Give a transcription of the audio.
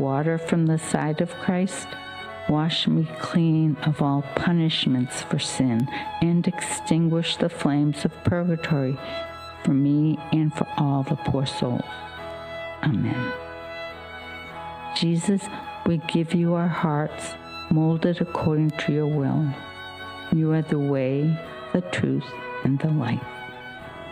water from the side of Christ, wash me clean of all punishments for sin, and extinguish the flames of purgatory for me and for all the poor souls. Amen. Jesus, we give you our hearts, molded according to your will. You are the way, the truth, and the life.